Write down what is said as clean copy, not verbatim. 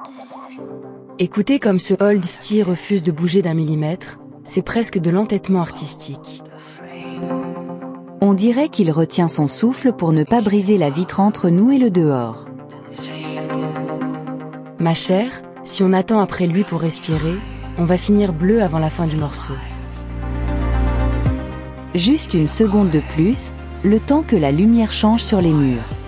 Écoutez comme ce Old Steve refuse de bouger d'un millimètre, c'est presque de l'entêtement artistique. On dirait qu'il retient son souffle pour ne pas briser la vitre entre nous et le dehors. Ma chère, si on attend après lui pour respirer, on va finir bleu avant la fin du morceau. Juste une seconde de plus, le temps que la lumière change sur les murs.